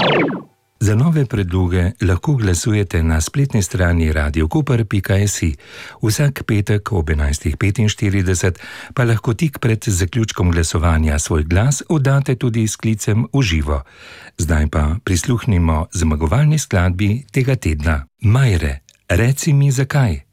Za nove predloge lahko glasujete na spletni strani radiokoper.si. Vsak petek ob 11.45 pa lahko tik pred zaključkom glasovanja svoj glas oddate tudi s klicem v živo. Zdaj pa prisluhnimo zmagovalni skladbi tega tedna. Majre, reci mi zakaj.